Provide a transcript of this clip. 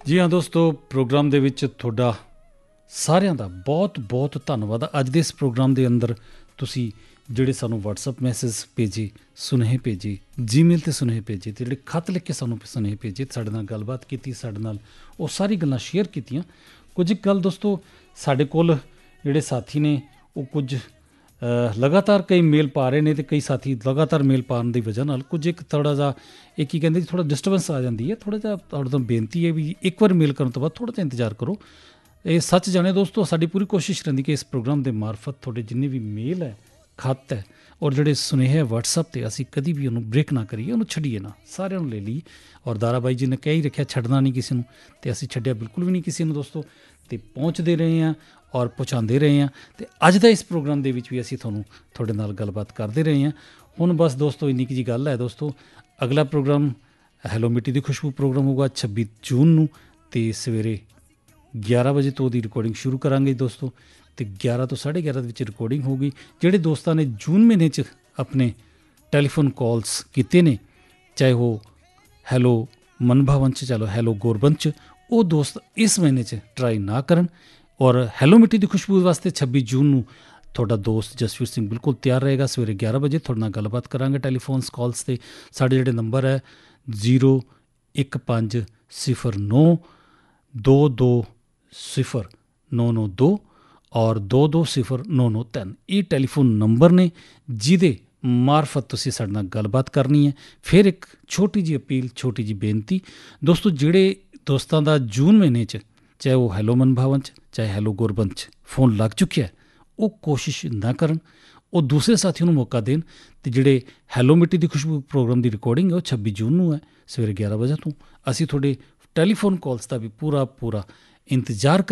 ਜੀ ਹਾਂ ਦੋਸਤੋ, ਪ੍ਰੋਗਰਾਮ ਦੇ ਵਿੱਚ ਤੁਹਾਡਾ ਸਾਰਿਆਂ ਦਾ ਬਹੁਤ ਬਹੁਤ ਧੰਨਵਾਦ। ਅੱਜ ਦੇ ਇਸ ਪ੍ਰੋਗਰਾਮ ਦੇ ਅੰਦਰ ਤੁਸੀਂ ਜਿਹੜੇ ਸਾਨੂੰ ਵਟਸਐਪ ਮੈਸੇਜ ਭੇਜੇ, ਸੁਨੇਹੇ ਭੇਜੇ, ਜੀਮੇਲ 'ਤੇ ਸੁਨੇਹੇ ਭੇਜੇ, ਅਤੇ ਜਿਹੜੇ ਖੱਤ ਲਿਖ ਕੇ ਸਾਨੂੰ ਸੁਨੇਹੇ ਭੇਜੇ, ਸਾਡੇ ਨਾਲ ਗੱਲਬਾਤ ਕੀਤੀ, ਸਾਡੇ ਨਾਲ ਉਹ ਸਾਰੀ ਗੱਲਾਂ ਸ਼ੇਅਰ ਕੀਤੀਆਂ। ਕੁਝ ਗੱਲ ਦੋਸਤੋ, ਸਾਡੇ ਕੋਲ ਜਿਹੜੇ ਸਾਥੀ ਨੇ ਉਹ ਕੁਝ ਲਗਾਤਾਰ ਕਈ ਮੇਲ ਪਾ ਰਹੇ ਨੇ, ਅਤੇ ਕਈ ਸਾਥੀ ਲਗਾਤਾਰ ਮੇਲ ਪਾਉਣ ਦੀ ਵਜ੍ਹਾ ਨਾਲ ਕੁਝ ਇੱਕ ਥੋੜ੍ਹਾ ਜਿਹਾ ਇਹ ਕੀ ਕਹਿੰਦੇ ਥੋੜ੍ਹਾ ਡਿਸਟਰਬੈਂਸ ਆ ਜਾਂਦੀ ਹੈ। ਥੋੜ੍ਹਾ ਜਿਹਾ ਤੁਹਾਡੇ ਤੋਂ ਬੇਨਤੀ ਹੈ ਵੀ ਇੱਕ ਵਾਰ ਮੇਲ ਕਰਨ ਤੋਂ ਬਾਅਦ ਥੋੜ੍ਹਾ ਜਿਹਾ ਇੰਤਜ਼ਾਰ ਕਰੋ। ਇਹ ਸੱਚ ਜਾਣੇ ਦੋਸਤੋ, ਸਾਡੀ ਪੂਰੀ ਕੋਸ਼ਿਸ਼ ਰਹਿੰਦੀ ਕਿ ਇਸ ਪ੍ਰੋਗਰਾਮ ਦੇ ਮਾਰਫਤ ਤੁਹਾਡੇ ਜਿੰਨੇ ਵੀ ਮੇਲ ਹੈ, ਖੱਤ ਹੈ, ਔਰ ਜਿਹੜੇ ਸੁਨੇਹੇ ਵਟਸਐਪ 'ਤੇ, ਅਸੀਂ ਕਦੀ ਵੀ ਉਹਨੂੰ ਬ੍ਰੇਕ ਨਾ ਕਰੀਏ, ਉਹਨੂੰ ਛੱਡੀਏ ਨਾ, ਸਾਰਿਆਂ ਨੂੰ ਲੈ ਲਈਏ। ਔਰ ਦਾਰਾ ਬਾਈ ਜੀ ਨੇ ਕਹਿ ਹੀ ਰੱਖਿਆ, ਛੱਡਣਾ ਨਹੀਂ ਕਿਸੇ ਨੂੰ, ਅਤੇ ਅਸੀਂ ਛੱਡਿਆ ਬਿਲਕੁਲ ਵੀ ਨਹੀਂ ਕਿਸੇ ਨੂੰ ਦੋਸਤੋ, ਅਤੇ ਪਹੁੰਚਦੇ ਰਹੇ ਹਾਂ ਔਰ ਪਹੁੰਚਾਉਂਦੇ ਰਹੇ ਹਾਂ। ਅਤੇ ਅੱਜ ਦਾ ਇਸ ਪ੍ਰੋਗਰਾਮ ਦੇ ਵਿੱਚ ਵੀ ਅਸੀਂ ਤੁਹਾਨੂੰ ਤੁਹਾਡੇ ਨਾਲ ਗੱਲਬਾਤ ਕਰਦੇ ਰਹੇ ਹਾਂ। ਹੁਣ ਬਸ ਦੋਸਤੋ ਇੰਨੀ ਕੁ ਜਿਹੀ ਗੱਲ ਹੈ ਦੋਸਤੋ, ਅਗਲਾ ਪ੍ਰੋਗਰਾਮ ਹੈਲੋ ਮਿੱਟੀ ਦੀ ਖੁਸ਼ਬੂ ਪ੍ਰੋਗਰਾਮ ਹੋਊਗਾ 26 ਜੂਨ ਨੂੰ, ਅਤੇ ਸਵੇਰੇ 11 ਵਜੇ ਤੋਂ ਉਹਦੀ ਰਿਕਾਰਡਿੰਗ ਸ਼ੁਰੂ ਕਰਾਂਗੇ ਦੋਸਤੋ, ਅਤੇ 11 ਤੋਂ 11:30 ਦੇ ਵਿੱਚ ਰਿਕਾਰਡਿੰਗ ਹੋਊਗੀ। ਜਿਹੜੇ ਦੋਸਤਾਂ ਨੇ ਜੂਨ ਮਹੀਨੇ 'ਚ ਆਪਣੇ ਟੈਲੀਫੋਨ ਕਾਲਸ ਕੀਤੇ ਨੇ, ਚਾਹੇ ਉਹ ਹੈਲੋ ਮਨ ਭਵਨ 'ਚ, ਚਲੋ ਹੈਲੋ ਗੁਰਬੰਦ 'ਚ, ਉਹ ਦੋਸਤ ਇਸ ਮਹੀਨੇ 'ਚ ਟਰਾਈ ਨਾ ਕਰਨ। ਔਰ ਹੈਲੋ ਮਿੱਟੀ ਦੀ ਖੁਸ਼ਬੂ ਵਾਸਤੇ 26 ਜੂਨ ਨੂੰ ਤੁਹਾਡਾ ਦੋਸਤ ਜਸਵੀਰ ਸਿੰਘ ਬਿਲਕੁਲ ਤਿਆਰ ਰਹੇਗਾ। ਸਵੇਰੇ 11 ਵਜੇ ਤੁਹਾਡੇ ਨਾਲ ਗੱਲਬਾਤ ਕਰਾਂਗੇ ਟੈਲੀਫੋਨਸ ਕਾਲਸ 'ਤੇ। ਸਾਡੇ ਜਿਹੜੇ ਨੰਬਰ ਹੈ 015002209992 ਔਰ 220993, ਇਹ ਟੈਲੀਫੋਨ ਨੰਬਰ ਨੇ ਜਿਹਦੇ ਮਾਰਫਤ ਤੁਸੀਂ ਸਾਡੇ ਨਾਲ ਗੱਲਬਾਤ ਕਰਨੀ ਹੈ। ਫਿਰ ਇੱਕ ਛੋਟੀ ਜਿਹੀ ਅਪੀਲ, ਛੋਟੀ ਜਿਹੀ ਬੇਨਤੀ ਦੋਸਤੋ, ਜਿਹੜੇ ਦੋਸਤਾਂ ਦਾ ਜੂਨ ਮਹੀਨੇ 'ਚ ਚਾਹੇ ਉਹ ਹੈਲੋ ਮਨ ਭਵਨ 'ਚ, ਚਾਹੇ ਹੈਲੋ ਗੁਰਬੰਦ 'ਚ ਫੋਨ ਲੱਗ ਚੁੱਕਿਆ, ਉਹ ਕੋਸ਼ਿਸ਼ ਨਾ ਕਰਨ, ਉਹ ਦੂਸਰੇ ਸਾਥੀਆਂ ਨੂੰ ਮੌਕਾ ਦੇਣ। ਅਤੇ ਜਿਹੜੇ ਹੈਲੋ ਮਿੱਟੀ ਦੀ ਖੁਸ਼ਬੂ ਪ੍ਰੋਗਰਾਮ ਦੀ ਰਿਕਾਰਡਿੰਗ ਹੈ ਉਹ 26 ਜੂਨ ਨੂੰ ਹੈ ਸਵੇਰੇ 11 ਵਜੇ ਤੋਂ। ਅਸੀਂ ਤੁਹਾਡੇ ਟੈਲੀਫੋਨ ਕਾਲਸ ਦਾ ਵੀ ਪੂਰਾ ਇੰਤਜ਼ਾਰ